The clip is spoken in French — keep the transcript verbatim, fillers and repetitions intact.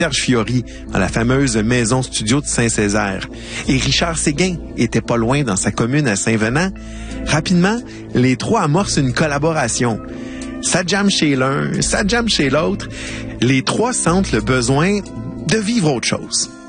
Serge Fiori dans la fameuse maison studio de Saint-Césaire. Et Richard Séguin était pas loin dans sa commune à Saint-Venant. Rapidement, les trois amorcent une collaboration. Ça jamme chez l'un, ça jamme chez l'autre. Les trois sentent le besoin de vivre autre chose.